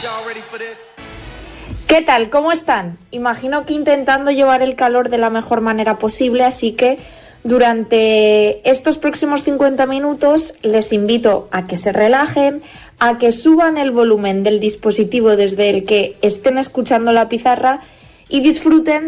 ¿Qué tal? ¿Cómo están? Imagino que intentando llevar el calor de la mejor manera posible, así que durante estos próximos 50 minutos les invito a que se relajen, a que suban el volumen del dispositivo desde el que estén escuchando la pizarra y disfruten